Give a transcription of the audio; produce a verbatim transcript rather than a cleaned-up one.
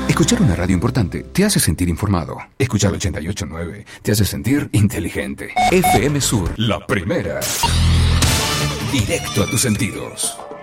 Escuchar una radio importante te hace sentir informado. Escuchar ochenta y ocho punto nueve te hace sentir inteligente. F M Sur, la primera. Directo a tus sentidos.